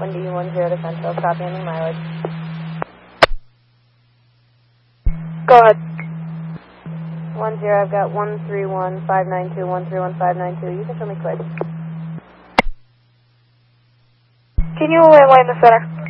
Wendy 10 to Central, copy ending mileage. Go ahead. 10, I've got 131592, 131592. You can show me quick. Can you land the center?